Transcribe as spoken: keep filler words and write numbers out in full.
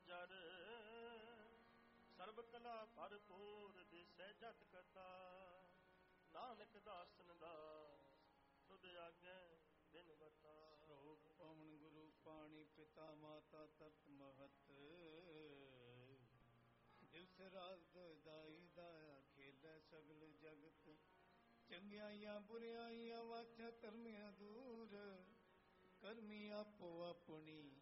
ਜਰ ਸਰਬ ਕਲਾ ਭਰਪੂਰ ਦਿਸੈ ਜਤ ਕਥਾ ਨਾਨਕ ਦਾਸਨ ਦਾਸ ਤੁਧ ਆਗੇ ਬਿਨ ਬਤਾ। ਸਰੋਪ ਪਵਨ ਗੁਰੂ ਪਾਣੀ ਪਿਤਾ ਮਾਤਾ ਤਤ ਮਹਤ ਦਿਵਸ ਰਾਤ ਦਾਈ ਦਾਇਆ ਖੇਲੇ ਸਗਲ ਜਗਤ ਚੰਗਿਆਈਆਂ ਬੁਰਿਆਈਆਂ ਵਾਛਾ ਧਰਮਿਆ ਦੂਰ ਕਰਮੀ ਆਪੋ ਆਪਣੀ